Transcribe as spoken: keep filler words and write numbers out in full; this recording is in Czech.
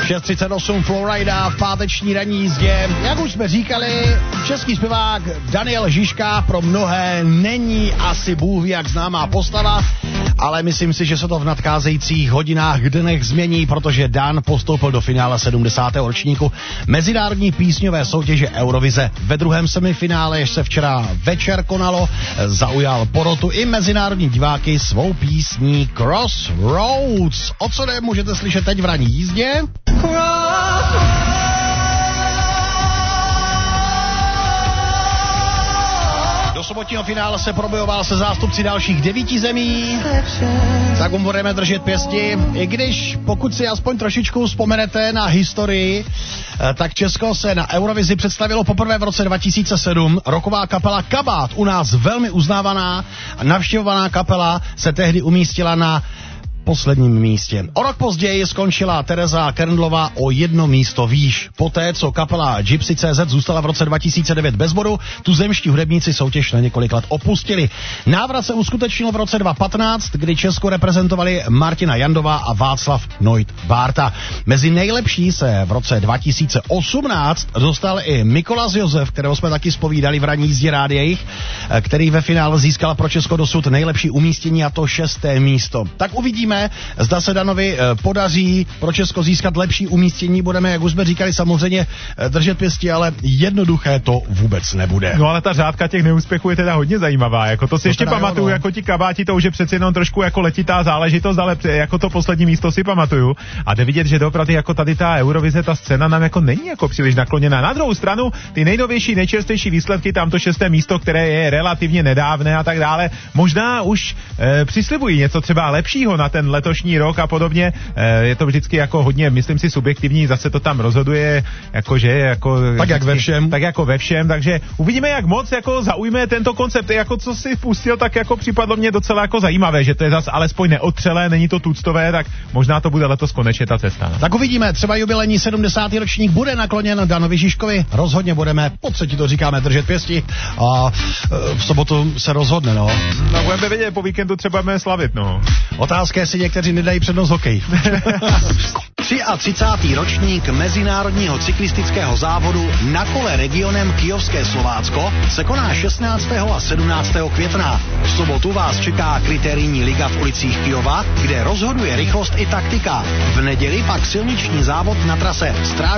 šest třicet osm Florida v páteční ranní jízdě. Jak už jsme říkali, český zpěvák Daniel Žižka pro mnohé není asi bůh jak známá postava, ale myslím si, že se to v nadcházejících hodinách, dnech změní, protože Dan postoupil do finále sedmdesátého ročníku mezinárodní písňové soutěže Eurovize. Ve druhém semifinále, jež se včera večer konalo, zaujal porotu i mezinárodní diváky svou písní Crossroads. O co jde, můžete slyšet teď v ranní jízdě. Do sobotního finále se probojoval se zástupci dalších devíti zemí, tak mu budeme držet pěsti, i když pokud si aspoň trošičku vzpomenete na historii, tak Česko se na Eurovizi představilo poprvé v roce dva tisíce sedm. Rocková kapela Kabát, u nás velmi uznávaná a navštěvovaná kapela, se tehdy umístila na posledním místě. O rok později skončila Tereza Kerndlová o jedno místo výš. Poté, co kapela Gypsy tečka cé zet zůstala v roce dva tisíce devět bez bodu, tuzemští hudebníci soutěž na několik let opustili. Návrat se uskutečnil v roce dva tisíce patnáct, kdy Česko reprezentovali Martina Jandová a Václav Noit Bárta. Mezi nejlepší se v roce dva tisíce osmnáct dostal i Mikolas Josef, kterého jsme taky zpovídali v ranní jízdě rádiích, který ve finále získal pro Česko dosud nejlepší umístění, a to šesté místo. Tak uvidíme, zda se Danovi podaří pro Česko získat lepší umístění. Budeme, jak už jsme říkali, samozřejmě držet pěstí, ale jednoduché to vůbec nebude. No ale ta řádka těch neúspěchů je teda hodně zajímavá. Jako to si to ještě pamatuju, no. Jako ti Kabáti, to už je přeci jenom trošku jako letitá záležitost, ale jako to poslední místo si pamatuju. A jde vidět, že doopravdy jako tady ta Eurovize, ta scéna nám jako není jako příliš nakloněná. Na druhou stranu, ty nejnovější, nejčerstvější výsledky, tam to šesté místo, které je relativně nedávné a tak dále, možná už e, přislibují něco třeba lepšího na ten letošní rok a podobně. E, je to vždycky jako hodně, myslím si, subjektivní, zase to tam rozhoduje, jakože jako tak vždycky, jak ve všem. Tak jako ve všem, takže uvidíme, jak moc jako zaujme tento koncept. Jako co si pustil, tak jako připadlo mě docela jako zajímavé, že to je zase alespoň neotřelé, není to tuctové, tak možná to bude letos konečně ta cesta. Ne? Tak uvidíme, třeba jubilejní sedmdesátý ročník bude nakloněn Danovi Žižkovi. Rozhodně budeme, po třetí to říkáme, držet pěsti a e, v sobotu se rozhodne, no. No budeme vědět, po víkendu třeba budeme slavit, no. Otázka, jestli někteří nedají přednost hokej. třicátý třetí ročník mezinárodního cyklistického závodu na kole regionem Kyjovské Slovácko se koná šestnáctého a sedmnáctého května. V sobotu vás čeká kritérií liga v ulicích Kyjova, kde rozhoduje rychlost i taktika. V neděli pak silniční závod na trase Stráž